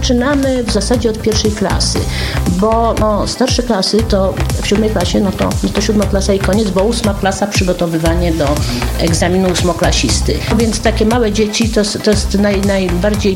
zaczynamy w zasadzie od pierwszej klasy, bo starsze klasy to w 7 klasie, no to 7 klasa i koniec, bo 8 klasa przygotowywanie do egzaminu 8-klasisty. Więc takie małe dzieci to jest najbardziej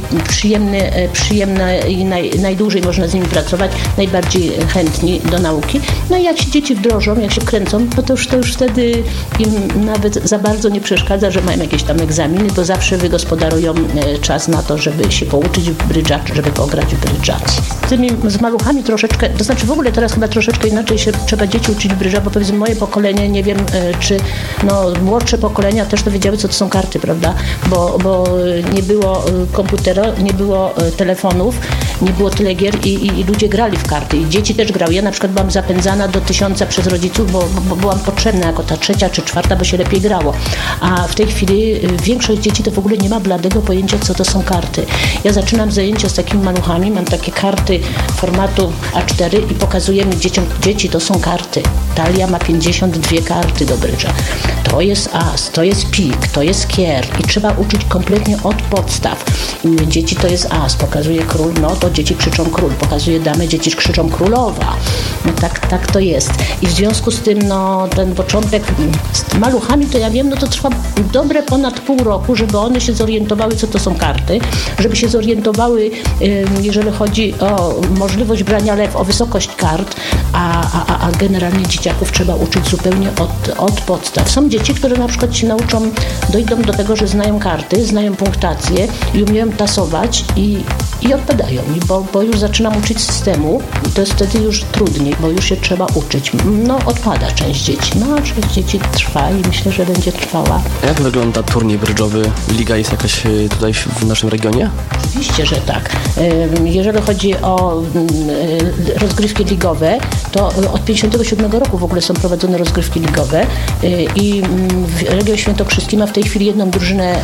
przyjemne i najdłużej można z nimi pracować, najbardziej chętni do nauki. No i jak się dzieci wdrożą, jak się kręcą, to już wtedy im nawet za bardzo nie przeszkadza, że mają jakieś tam egzaminy, bo zawsze wygospodarują czas na to, żeby się pouczyć w brydża, żeby pograć w brydża. Z maluchami troszeczkę, to znaczy w ogóle teraz chyba troszeczkę inaczej się trzeba dzieci uczyć w brydża, bo powiedzmy moje pokolenie, nie wiem czy młodsze pokolenia też dowiedziały, co to są karty, prawda? Bo nie było komputera, nie było telefonów, nie było tyle gier i ludzie grali w karty i dzieci też grały. Ja na przykład byłam zapędzana do 1000 przez rodziców, bo byłam potrzebna jako ta 3. czy 4, bo się lepiej grało. A w tej chwili większość dzieci to w ogóle nie ma bladego pojęcia, co to są karty. Ja zaczynam zajęcia z takimi maluchami, mam takie karty formatu A4 i pokazujemy dzieciom, dzieci to są karty. Talia ma 52 karty do brydża. To jest as, to jest pik, to jest kier i trzeba uczyć kompletnie od podstaw. I mówię, dzieci to jest as, pokazuje król, no to dzieci krzyczą król, pokazuje damę, dzieci krzyczą królowa. No tak to jest. I w związku z tym, ten początek z maluchami, to ja wiem, to trwa dobre ponad pół roku, żeby one się zorientowały, co to są karty, żeby się zorientowały, jeżeli chodzi o możliwość brania lew, o wysokość kart, a generalnie dzieciaków trzeba uczyć zupełnie od podstaw. Są dzieci, które na przykład się dojdą do tego, że znają karty, znają punktację i umieją tasować i odpadają mi, bo już zaczynam uczyć systemu i to jest wtedy już trudniej, bo już się trzeba uczyć. Odpada część dzieci, a część dzieci trwa i myślę, że będzie trwała. A jak wygląda turniej brydżowy? Liga jest jakaś tutaj w naszym regionie? Oczywiście, że tak. Jeżeli chodzi o rozgrywki ligowe, to od 1957 roku w ogóle są prowadzone rozgrywki ligowe i Region Świętokrzyski ma w tej chwili jedną drużynę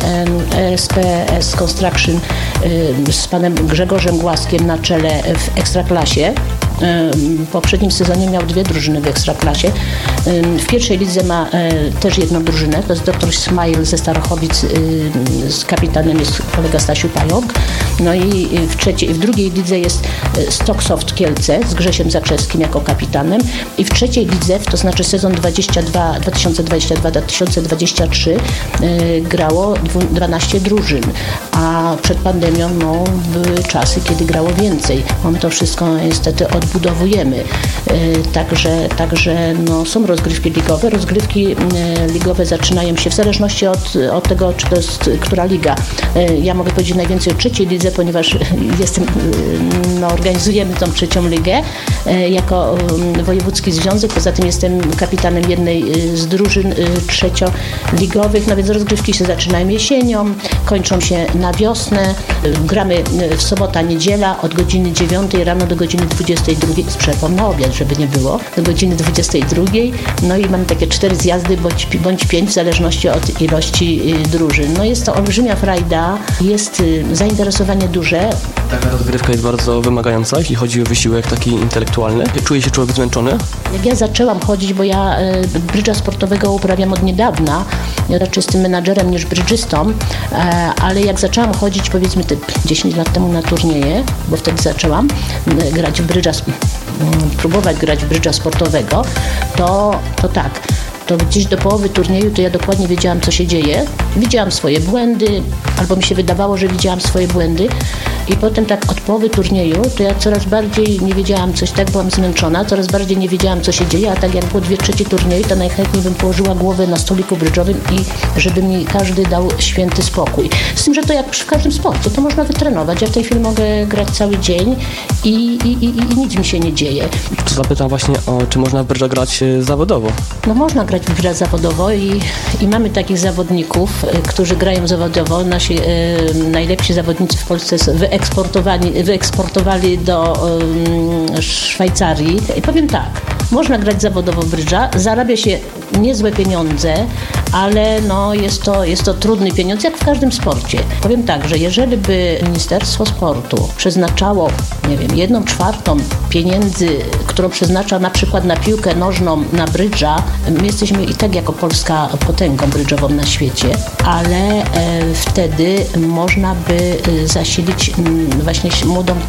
SPS Construction z panem Grzegorzem Głaskiem na czele w Ekstraklasie. W poprzednim sezonie miał 2 drużyny w Ekstraklasie. W pierwszej lidze ma też jedną drużynę, to jest dr Smile ze Starachowic, z kapitanem jest kolega Stasiu Pająk. No i w drugiej lidze jest Stocksoft Kielce z Grzesiem Zaczewskim jako kapitanem i w trzeciej lidze, to znaczy sezon 2022-2023 grało 12 drużyn, a przed pandemią były czasy, kiedy grało więcej. My to wszystko niestety odbudowujemy. Także są rozgrywki ligowe. Rozgrywki ligowe zaczynają się w zależności od tego, czy to jest która liga. Ja mogę powiedzieć najwięcej o trzeciej lidze, ponieważ organizujemy tą trzecią ligę jako wojewódzki związek. Poza tym jestem kapitanem jednej z drużyn trzecioligowych. Więc rozgrywki się zaczynają jesienią, kończą się na wiosnę. Gramy w sobota, niedziela od godziny 9 rano do godziny 22 z przerwą na obiad, żeby nie było, do godziny 22. No i mamy takie 4 zjazdy bądź 5 w zależności od ilości drużyn. Jest to olbrzymia frajda, jest zainteresowanie duże. Taka rozgrywka jest bardzo wymagająca, jeśli chodzi o wysiłek taki intelektualny. Czuje się człowiek zmęczony? Jak ja zaczęłam chodzić, bo ja brydża sportowego uprawiam od niedawna, ja raczej jestem menadżerem niż brydżystą, ale jak zaczęłam chodzić powiedzmy 10 lat temu na turnieje, bo wtedy zaczęłam grać w brydża, próbować grać w brydża sportowego, to tak. To gdzieś do połowy turnieju to ja dokładnie wiedziałam, co się dzieje. Widziałam swoje błędy, albo mi się wydawało, że widziałam swoje błędy i potem tak od połowy turnieju to ja coraz bardziej nie wiedziałam byłam zmęczona, coraz bardziej nie wiedziałam, co się dzieje, a tak jak było 2/3 turnieju, to najchętniej bym położyła głowę na stoliku brydżowym i żeby mi każdy dał święty spokój. Z tym, że to jak w każdym sporcie, to można wytrenować. Ja w tej chwili mogę grać cały dzień i nic mi się nie dzieje. To zapytam właśnie czy można w brydża grać zawodowo? Można grać w brydża zawodowo i mamy takich zawodników, którzy grają zawodowo. Nasi najlepsi zawodnicy w Polsce wyeksportowali do Szwajcarii. I powiem tak, można grać zawodowo w brydża, zarabia się niezłe pieniądze, ale jest to trudny pieniądz, jak w każdym sporcie. Powiem tak, że jeżeli by Ministerstwo Sportu przeznaczało, 1/4 pieniędzy, którą przeznacza na przykład na piłkę nożną, na brydża, my jesteśmy i tak jako Polska potęgą brydżową na świecie, ale wtedy można by zasilić właśnie młodą